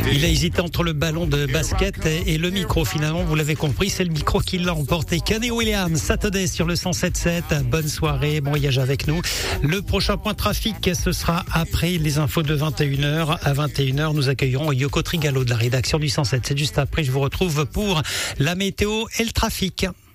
Il a hésité entre le ballon de basket et le micro. Finalement, vous l'avez compris, c'est le micro qui l'a emporté. Kenny Williams, Saturday sur le 107.7. Bonne soirée, bon voyage avec nous. Le prochain point trafic, ce sera après les infos de 21h. À 21h, nous accueillerons Yoko Trigalo de la rédaction du 107. C'est juste après, je vous retrouve pour la météo et le trafic.